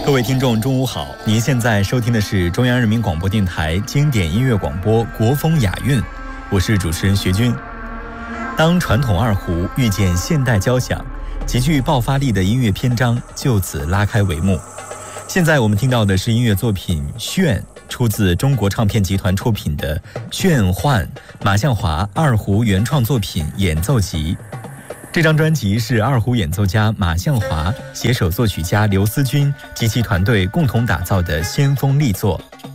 各位听众，中午好！您现在收听的是中央人民广播电台经典音乐广播《国风雅韵》，我是主持人学军。当传统二胡遇见现代交响，极具爆发力的音乐篇章就此拉开帷幕。现在我们听到的是音乐作品《炫》，出自中国唱片集团出品的《炫幻》马向华二胡原创作品演奏集。这张专辑是二胡演奏家马向华携手作曲家刘思君及其团队共同打造的先锋力作。